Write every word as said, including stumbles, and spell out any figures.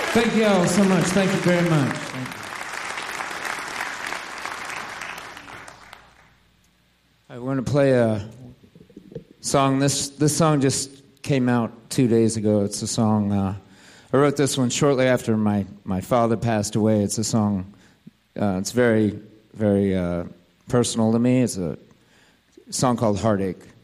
Thank you all so much. Thank you very much. Thank you. All right, we're going to play a song. This this song just came out two days ago. It's a song, uh, I wrote this one shortly after my, my father passed away. It's a song, uh, it's very, very uh, personal to me. It's a song called Heartache.